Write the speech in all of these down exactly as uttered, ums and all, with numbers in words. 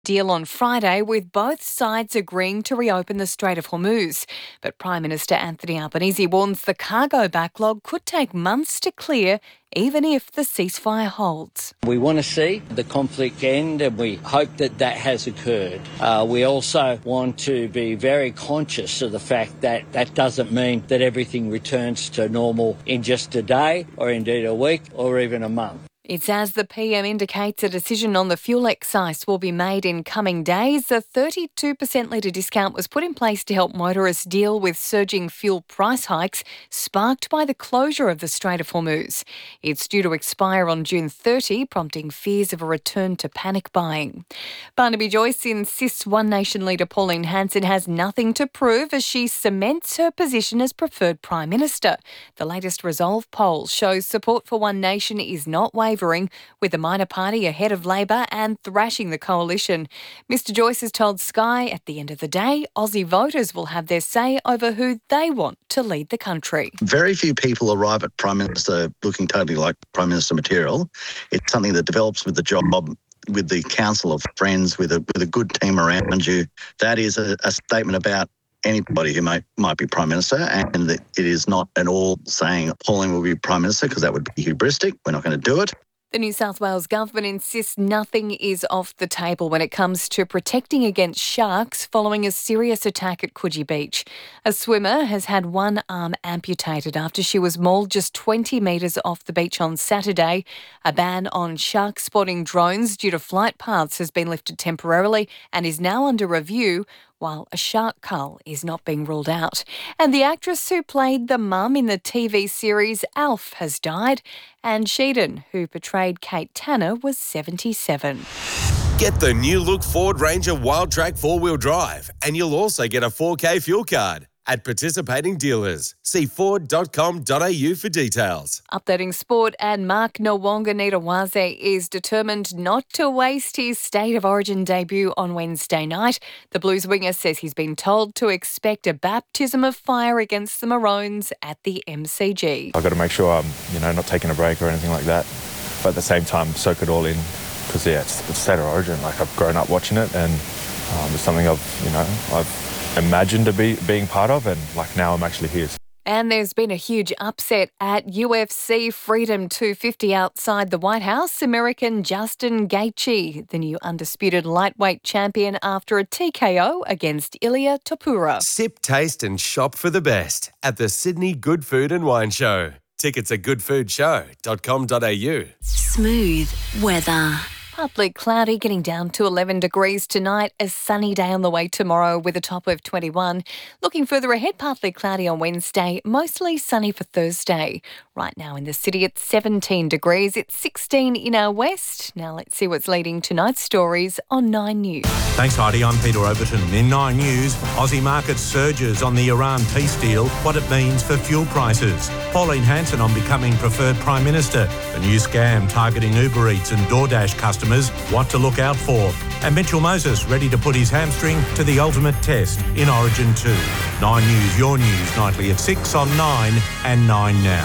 deal on Friday, with both sides agreeing to reopen the Strait of Hormuz. But Prime Minister Anthony Albanese warns the cargo backlog could take months to clear, even if the ceasefire holds. We want to see the conflict end, and we hope that that has occurred. Uh, we also want to be very conscious of the fact that that doesn't mean that everything returns to normal in just a day, or indeed a week, or even a month. It's as the P M indicates a decision on the fuel excise will be made in coming days. A thirty-two percent litre discount was put in place to help motorists deal with surging fuel price hikes sparked by the closure of the Strait of Hormuz. It's due to expire on June thirtieth, prompting fears of a return to panic buying. Barnaby Joyce insists One Nation leader Pauline Hanson has nothing to prove as she cements her position as preferred Prime Minister. The latest Resolve poll shows support for One Nation is not wavering, with the minor party ahead of Labor and thrashing the coalition. Mister Joyce has told Sky at the end of the day, Aussie voters will have their say over who they want to lead the country. Very few people arrive at Prime Minister looking totally like Prime Minister material. It's something that develops with the job, with the council of friends, with a, with a good team around you. That is a, a statement about anybody who might, might be Prime Minister, and that it is not at all saying Pauline will be Prime Minister, because that would be hubristic. We're not going to do it. The New South Wales government insists nothing is off the table when it comes to protecting against sharks following a serious attack at Coogee Beach. A swimmer has had one arm amputated after she was mauled just twenty metres off the beach on Saturday. A ban on shark spotting drones due to flight paths has been lifted temporarily and is now under review, while a shark cull is not being ruled out. And the actress who played the mum in the T V series Alf has died, and Sheedan, who portrayed Kate Tanner, was seventy-seven. Get the new look Ford Ranger Wildtrak four-wheel drive, and you'll also get a four K fuel card at participating dealers. See ford dot com dot a u for details. Updating sport, and Mark Nwanga-Nitawaze is determined not to waste his State of Origin debut on Wednesday night. The Blues winger says he's been told to expect a baptism of fire against the Maroons at the M C G. I've got to make sure I'm, you know, not taking a break or anything like that, but at the same time soak it all in, because yeah, it's, it's State of Origin. Like, I've grown up watching it, and um, it's something I've, you know, I've imagined to be being part of, and like now I'm actually here. And there's been a huge upset at U F C Freedom two fifty outside the White House. American Justin Gaethje, the new undisputed lightweight champion, after a T K O against Ilia Topuria. Sip, taste and shop for the best at the Sydney Good Food and Wine Show. Tickets at good food show dot com dot a u. Smooth weather. Partly cloudy, getting down to eleven degrees tonight. A sunny day on the way tomorrow with a top of twenty-one. Looking further ahead, partly cloudy on Wednesday, mostly sunny for Thursday. Right now in the city, it's seventeen degrees. It's sixteen in our west. Now let's see what's leading tonight's stories on Nine News. Thanks, Heidi. I'm Peter Overton. In Nine News, Aussie market surges on the Iran peace deal, what it means for fuel prices. Pauline Hanson on becoming preferred Prime Minister. A new scam targeting Uber Eats and DoorDash customers, what to look out for. And Mitchell Moses ready to put his hamstring to the ultimate test in Origin two. Nine News, your news, nightly at six on Nine and Nine Now.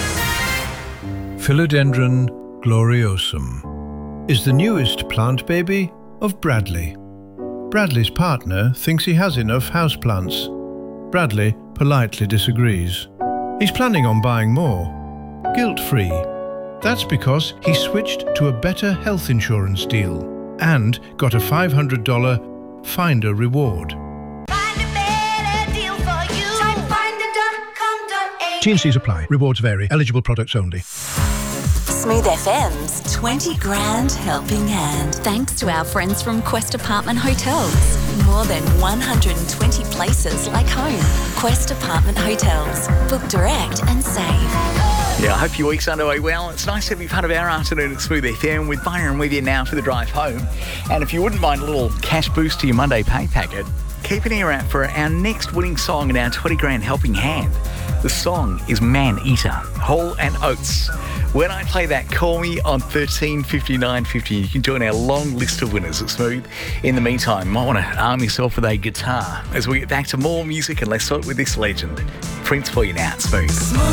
Philodendron gloriosum is the newest plant baby of Bradley. Bradley's partner thinks he has enough houseplants. Bradley politely disagrees. He's planning on buying more, guilt-free. That's because he switched to a better health insurance deal and got a five hundred dollars Finder reward. Find a better deal for you. Type finder dot com dot a u. T and C's apply. Rewards vary. Eligible products only. Smooth F M's twenty grand helping hand. Thanks to our friends from Quest Apartment Hotels. More than one hundred twenty places like home. Quest Apartment Hotels. Book direct and save. Yeah, I hope your week's underway well. It's nice to be part of our afternoon at Smooth F M with Byron with you now for the drive home. And if you wouldn't mind a little cash boost to your Monday pay packet, keep an ear out for our next winning song in our twenty grand helping hand. The song is Man Eater, Hall and Oates. When I play that, call me on thirteen fifty-nine fifty. You can join our long list of winners at Smooth. In the meantime, you might want to arm yourself with a guitar as we get back to more music, and let's start with this legend. Prince for you now at Smooth.